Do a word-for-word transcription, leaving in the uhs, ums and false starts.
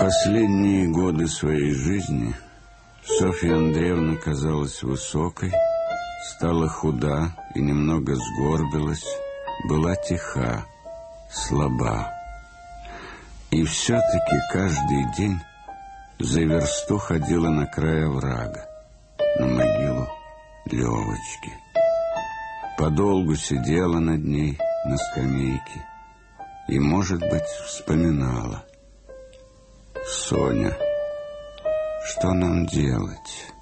последние годы своей жизни Софья Андреевна казалась высокой, стала худа и немного сгорбилась, была тиха, слаба. И все-таки каждый день за версту ходила на край оврага, на могилу Левочки. Подолгу сидела над ней на скамейке и, может быть, вспоминала: «Соня, что нам делать?